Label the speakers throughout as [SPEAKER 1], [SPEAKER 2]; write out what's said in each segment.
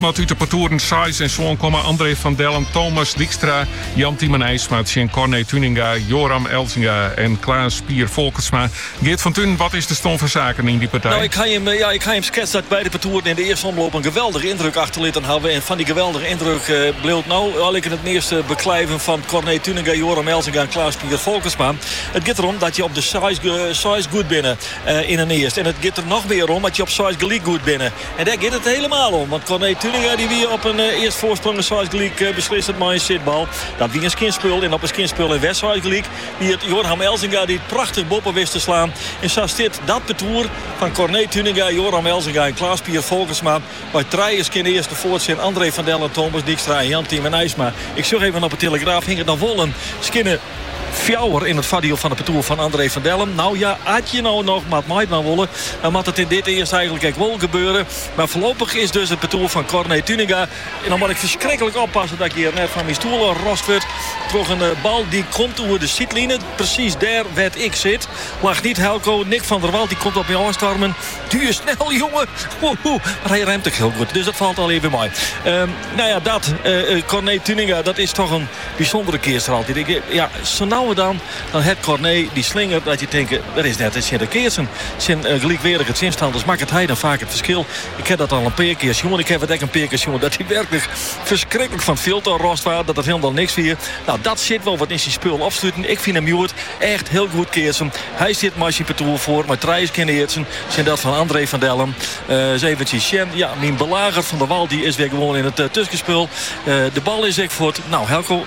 [SPEAKER 1] Met uit de partoeren Sais en Zoon komen André van Dellen, Thomas Dijkstra, Jan Tiemen IJsmaat, Corné Tuninga, Joram Elsinga en Klaas Pier Volkersma. Geert van Thun, wat is de stand van zaken in die partij?
[SPEAKER 2] Nou, ik ga hem schetsen dat bij de partoeren in de eerste omloop een geweldige indruk achterlieten hebben. En van die geweldige indruk bleef nou al ik in het eerste beklijven van Corné Tuninga, Joram Elsinga en Klaas Pier Volkersma. Het gaat erom dat je op de Sais goed binnen in een eerste. En het gaat er nog meer om dat je op Sais gelijk goed binnen. En daar gaat het helemaal om. Want Corné Tuninga die weer op een eerst voorsprong in Sais gelijk beslist het maar een zitbal. Dat wie een skinspul en op een skinspul in West Sais gelijk. Die het Joram Elsinga die het prachtig boppen wist te slaan. En zo zit dat betoer van Corné Tuninga, Joram Elsinga en Klaas Pier Volkersma. Waar Trijers in de eerste voort zijn. André van Dellen, Thomas Dijkstra en Jan Tiemen IJsma. Ik zag even op de Telegraaf hing het dan vol een skinnen fjouwer in het vaddeel van de partoer van André van Dellen. Nou ja, had je nou nog maar het maar willen, dan moet het in dit eerst eigenlijk ook wel gebeuren. Maar voorlopig is dus het partoer van Corné Tuninga. En dan moet ik verschrikkelijk oppassen dat ik hier net van mijn stoel rost werd. Toch een bal die komt over de zietlijnen. Precies daar waar ik zit. Lag niet Helco. Nick van der Walt die komt op je aanstormen. Duur snel, jongen. Maar hij ruimt ook heel goed. Dus dat valt al even mooi. Nou ja, Corné Tuninga, dat is toch een bijzondere keerster altijd. Ja, zo nou dan het Corné die slinger dat je denkt, dat is net een keersen. Zijn gelijkwaardig het zinstand, dus maakt het hij dan vaak het verschil. Ik heb dat al een paar keer jongen. Ik heb het ook een paar keer jongen dat hij werkelijk verschrikkelijk van het filter rost was. Dat helemaal niks weer. Nou, dat zit wel wat in zijn spul afsluiten. Ik vind hem Joert echt heel goed keersen. Hij zit Marcie Petour voor, maar Trijs Kinneertsen zijn dat van André van Dellen. Zeventjes Sjen. Ja, mijn belager van de Wal die is weer gewoon in het tussenspul. De bal is ik voor. Nou, Helco,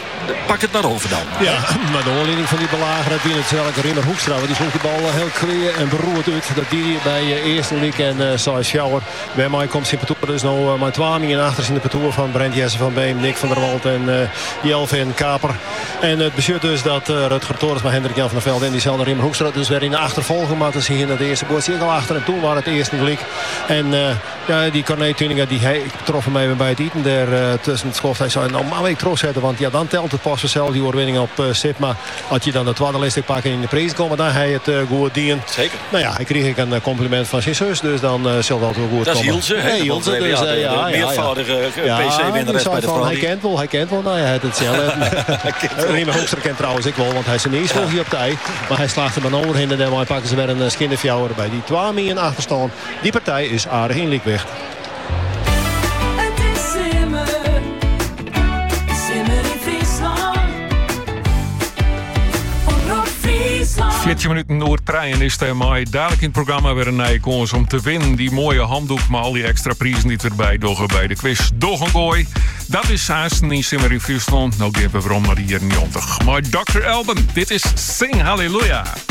[SPEAKER 2] pak het naar over dan.
[SPEAKER 3] Ja, maar de oorleving van die belager heeft natuurlijk Rimmer Hoekstra. Die sloeg de bal heel clear en beroerd uit. Dat die bij eerste week en Sais Sjouwer. Bij mij komt zijn partour dus nou mijn twaming en achter in de partour van Brent Jesse van Beem, Nick van der Walt en Jelvin Kaper. En het besluit dus dat Rutger Torres met Hendrik Jan van der Velde en diezelfde Rimmer Hoekstra dus weer in de achtervolging. Maar dan zie je in de eerste boord al achter en toen waren het eerste gelijk. En die Corné Tuninga die hij trof mij bij het eten daar tussen het schoft. Hij zei nou maar ik trots zetten, want ja dan telt het pas vanzelf die overwinning op Sip. Maar had je dan de tweede listing pakken in de prijs komen, dan hij het goed dienen.
[SPEAKER 2] Zeker.
[SPEAKER 3] Nou ja, ik kreeg een compliment van zijn zus, dus dan zal dat wel goed komen.
[SPEAKER 2] Dat is Hielse, hè?
[SPEAKER 3] Hielse, dus
[SPEAKER 2] de meervoudige PC-winnares bij de vrouw.
[SPEAKER 3] Hij kent wel, nou ja, het hetzelfde. Riemer Hoekstra kent trouwens ik wel, want hij is een eerste volgje op tijd. Maar hij slaagt er maar overheen en dan pakken ze weer een skinderfjouwer bij die 2 in achterstand. Die partij is aardig in Liekweg.
[SPEAKER 1] 14 minuten door trein is er maar dadelijk in het programma weer een nieuwe kans om te winnen. Die mooie handdoek met al die extra prijzen die erbij doggen bij de quiz. Dogengooi. Dat is Haasten in Simmer in Friesland. Nou geven we waarom maar hier in 90. Maar Dr. Alban, dit is Sing Hallelujah.